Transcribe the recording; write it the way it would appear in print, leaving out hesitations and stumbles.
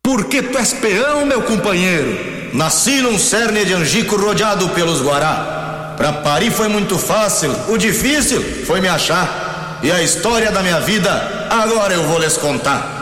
Porque tu és peão, meu companheiro. Nasci num cerne de angico rodeado pelos guará. Pra parir foi muito fácil, o difícil foi me achar. E a história da minha vida agora eu vou lhes contar.